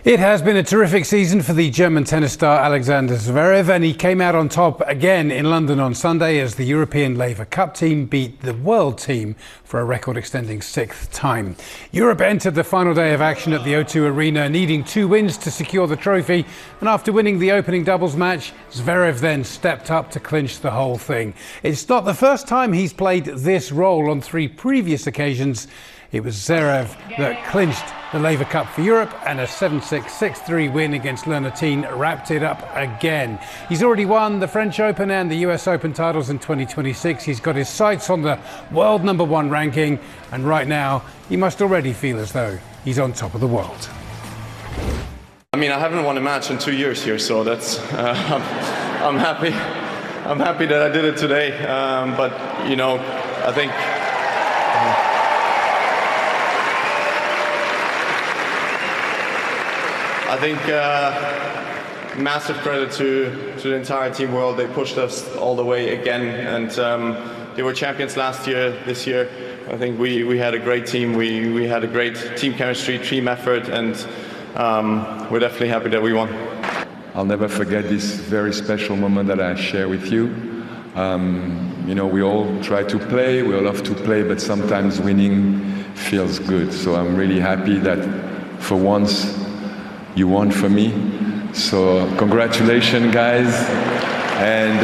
It has been a terrific season for the German tennis star Alexander Zverev, and he came out on top again in London on Sunday as the European Laver Cup team beat the world team for a record-extending sixth time. Europe entered the final day of action at the O2 Arena, needing 2 wins to secure the trophy, and after winning the opening doubles match, Zverev then stepped up to clinch the whole thing. It's not the first time he's played this role. On 3 previous occasions, it was Zverev that clinched the Laver Cup for Europe, and a 7-6, 6-3 win against Lernatin wrapped it up again. He's already won the French Open and the US Open titles in 2026. He's got his sights on the world #1 ranking, and right now he must already feel as though he's on top of the world. I mean, I haven't won a match in 2 years here, so that's I'm happy. I'm happy that I did it today. But you know, I think. Massive credit to the entire team world. They pushed us all the way again, and they were champions last year. This year, I think we had a great team. We had a great team chemistry, team effort, and we're definitely happy that we won. I'll never forget this very special moment that I share with you. You know, we all try to play, we all love to play, but sometimes winning feels good. So I'm really happy that for once you won for me. So congratulations, guys. And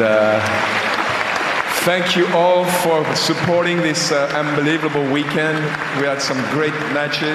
thank you all for supporting this unbelievable weekend. We had some great matches.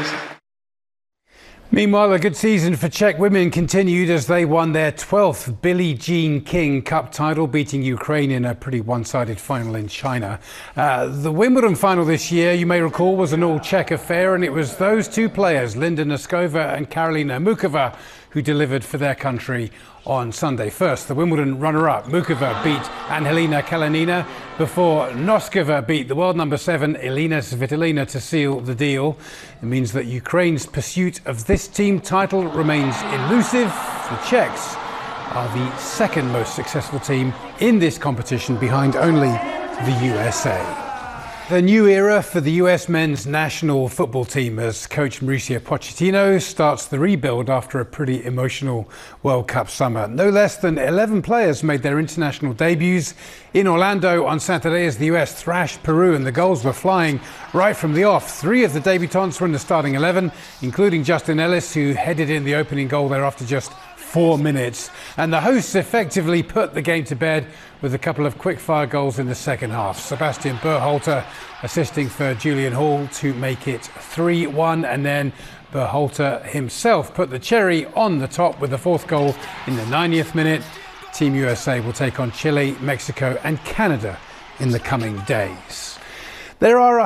Meanwhile, a good season for Czech women continued as they won their 12th Billie Jean King Cup title, beating Ukraine in a pretty one-sided final in China. The Wimbledon final this year, you may recall, was an all-Czech affair, and it was those 2 players, Linda Noskova and Karolina Muchova, who delivered for their country on Sunday. First, the Wimbledon runner-up, Muchova, beat Angelina Kalinina before Noskova beat the world #7, Elina Svitolina, to seal the deal. It means that Ukraine's pursuit of this team title remains elusive. The Czechs are the second most successful team in this competition, behind only the USA. The new era for the US men's national football team as coach Mauricio Pochettino starts the rebuild after a pretty emotional World Cup summer. No less than 11 players made their international debuts in Orlando on Saturday as the US thrashed Peru, and the goals were flying right from the off. 3 of the debutants were in the starting 11, including Justin Ellis, who headed in the opening goal there after just 4 minutes. And the hosts effectively put the game to bed with a couple of quick-fire goals in the second half. Sebastian Berhalter assisting for Julian Hall to make it 3-1, and then Berhalter himself put the cherry on the top with the 4th goal in the 90th minute. Team USA will take on Chile, Mexico and Canada in the coming days. There are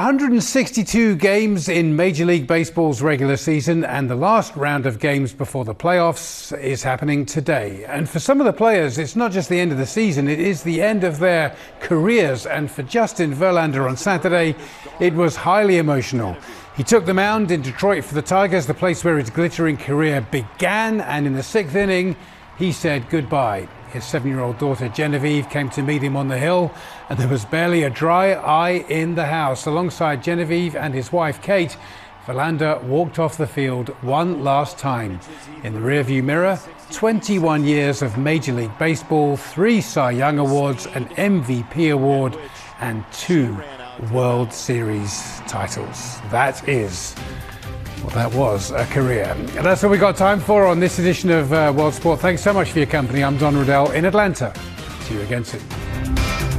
162 games in Major League Baseball's regular season, and the last round of games before the playoffs is happening today. And for some of the players, it's not just the end of the season, it is the end of their careers. And for Justin Verlander on Saturday, it was highly emotional. He took the mound in Detroit for the Tigers, the place where his glittering career began, and in the 6th inning, he said goodbye. His 7-year-old daughter Genevieve came to meet him on the hill, and there was barely a dry eye in the house. Alongside Genevieve and his wife Kate, Verlander walked off the field one last time. In the rearview mirror, 21 years of Major League Baseball, 3 Cy Young Awards, an MVP award, and 2 World Series titles. That was a career. And that's all we got time for on this edition of World Sport. Thanks so much for your company. I'm Don Riddell in Atlanta. See you again soon.